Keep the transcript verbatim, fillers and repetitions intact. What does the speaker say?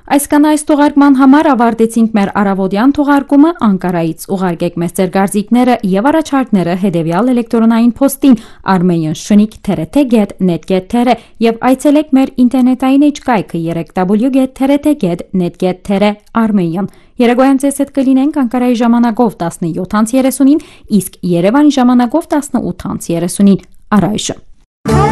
Այս կանայց թողարկման համար ավարտեցինք մեր առավոտյան թողարկումը Անկարայից։ Ուղարկեք մեզ ձեր կարծիքները եւ առաջարկները հետեւյալ էլեկտրոնային փոստին armenian shnik dash t g at net dash t r եւ այցելեք մեր ինտերնետային էջկայքը w w w dash t r t dash net dash armenian։ Երեկոյան ձեզ հետ կլինենք Անկարայի ժամանակով տասնյոթ երեսունին, իսկ Երևանի ժամանակով տասնութ երեսունին։ Առայժմ